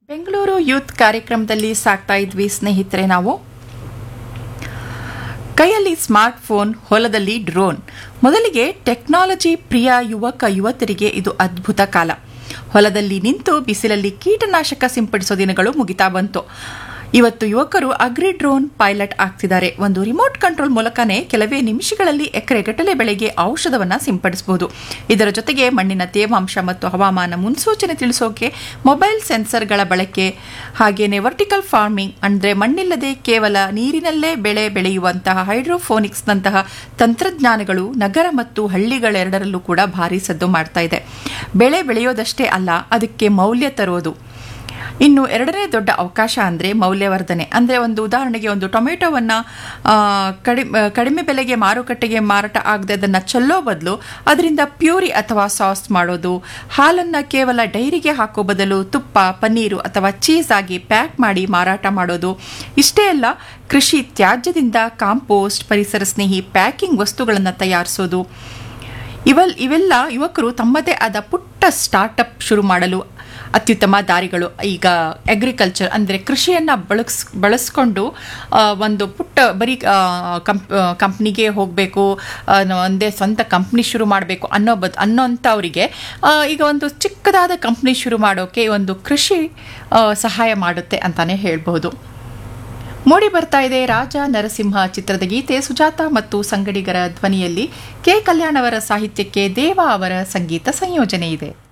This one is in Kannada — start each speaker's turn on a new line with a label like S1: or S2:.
S1: ಬೆಂಗಳೂರು ಯೂತ್ ಕಾರ್ಯಕ್ರಮದಲ್ಲಿ ಸಾಕ್ತಾ ಇದ್ವಿ ಸ್ನೇಹಿತರೆ. ನಾವು ಕೈಯಲ್ಲಿ ಸ್ಮಾರ್ಟ್ ಫೋನ್, ಹೊಲದಲ್ಲಿ ಡ್ರೋನ್. ಮೊದಲಿಗೆ ಟೆಕ್ನಾಲಜಿ ಪ್ರಿಯ ಯುವಕ ಯುವತಿಯರಿಗೆ ಇದು ಅದ್ಭುತ ಕಾಲ. ಹೊಲದಲ್ಲಿ ನಿಂತು ಬಿಸಿಲಲ್ಲಿ ಕೀಟನಾಶಕ ಸಿಂಪಡಿಸೋ ದಿನಗಳು ಮುಗಿತಾ ಬಂತು. ಇವತ್ತು ಯುವಕರು ಅಗ್ರಿ ಡ್ರೋನ್ ಪೈಲಟ್ ಆಗ್ತಿದ್ದಾರೆ. ಒಂದು ರಿಮೋಟ್ ಕಂಟ್ರೋಲ್ ಮೂಲಕನೇ ಕೆಲವೇ ನಿಮಿಷಗಳಲ್ಲಿ ಎಕರೆಗಟ್ಟಲೆ ಬೆಳೆಗೆ ಔಷಧವನ್ನು ಸಿಂಪಡಿಸಬಹುದು. ಇದರ ಜೊತೆಗೆ ಮಣ್ಣಿನ ತೇವಾಂಶ ಮತ್ತು ಹವಾಮಾನ ಮುನ್ಸೂಚನೆ ತಿಳಿಸೋಕೆ ಮೊಬೈಲ್ ಸೆನ್ಸರ್ಗಳ ಬಳಕೆ, ಹಾಗೇನೆ ವರ್ಟಿಕಲ್ ಫಾರ್ಮಿಂಗ್ ಅಂದರೆ ಮಣ್ಣಿಲ್ಲದೆ ಕೇವಲ ನೀರಿನಲ್ಲೇ ಬೆಳೆ ಬೆಳೆಯುವಂತಹ ಹೈಡ್ರೋಫೋನಿಕ್ಸ್ನಂತಹ ತಂತ್ರಜ್ಞಾನಗಳು ನಗರ ಮತ್ತು ಹಳ್ಳಿಗಳೆರಡರಲ್ಲೂ ಕೂಡ ಭಾರಿ ಸದ್ದು ಮಾಡ್ತಾ ಇದೆ. ಬೆಳೆ ಬೆಳೆಯೋದಷ್ಟೇ ಅಲ್ಲ, ಅದಕ್ಕೆ ಮೌಲ್ಯ ತರೋದು. ಇನ್ನು ಎರಡನೇ ದೊಡ್ಡ ಅವಕಾಶ ಅಂದರೆ ಮೌಲ್ಯವರ್ಧನೆ. ಅಂದರೆ ಒಂದು ಉದಾಹರಣೆಗೆ, ಒಂದು ಟೊಮೆಟೊವನ್ನು ಕಡಿಮೆ ಬೆಲೆಗೆ ಮಾರುಕಟ್ಟೆಗೆ ಮಾರಾಟ ಆಗದೆ ಅದನ್ನು ಚೆಲ್ಲೋ ಬದಲು ಅದರಿಂದ ಪ್ಯೂರಿ ಅಥವಾ ಸಾಸ್ ಮಾಡೋದು, ಹಾಲನ್ನು ಕೇವಲ ಡೈರಿಗೆ ಹಾಕೋ ಬದಲು ತುಪ್ಪ, ಪನ್ನೀರು ಅಥವಾ ಚೀಸ್ ಆಗಿ ಪ್ಯಾಕ್ ಮಾಡಿ ಮಾರಾಟ ಮಾಡೋದು. ಇಷ್ಟೇ ಅಲ್ಲ, ಕೃಷಿ ತ್ಯಾಜ್ಯದಿಂದ ಕಾಂಪೋಸ್ಟ್, ಪರಿಸರ ಸ್ನೇಹಿ ಪ್ಯಾಕಿಂಗ್ ವಸ್ತುಗಳನ್ನು ತಯಾರಿಸೋದು. ಇವೆಲ್ಲ ಯುವಕರು ತಮ್ಮದೇ ಆದ ಪುಟ್ಟ ಸ್ಟಾರ್ಟಪ್ ಶುರು ಮಾಡಲು ಅತ್ಯುತ್ತಮ ದಾರಿಗಳು. ಈಗ ಅಗ್ರಿಕಲ್ಚರ್ ಅಂದರೆ ಕೃಷಿಯನ್ನು ಬಳಸ್ಕೊಂಡು ಒಂದು ಪುಟ್ಟ ಬರೀ ಕಂಪ್ನಿಗೆ ಹೋಗಬೇಕು, ಒಂದೇ ಸ್ವಂತ ಕಂಪ್ನಿ ಶುರು ಮಾಡಬೇಕು ಅನ್ನೋಂಥವರಿಗೆ ಈಗ ಒಂದು ಚಿಕ್ಕದಾದ ಕಂಪ್ನಿ ಶುರು ಮಾಡೋಕ್ಕೆ ಒಂದು ಕೃಷಿ ಸಹಾಯ ಮಾಡುತ್ತೆ ಅಂತಾನೆ ಹೇಳ್ಬಹುದು. ಮೂಡಿ ಬರ್ತಾ ಇದೆ ರಾಜ ನರಸಿಂಹ ಚಿತ್ರದ ಗೀತೆ. ಸುಜಾತ ಮತ್ತು ಸಂಗಡಿಗರ ಧ್ವನಿಯಲ್ಲಿ ಕೆ ಕಲ್ಯಾಣ್ ಅವರ ಸಾಹಿತ್ಯಕ್ಕೆ ದೇವ ಅವರ ಸಂಗೀತ ಸಂಯೋಜನೆ ಇದೆ.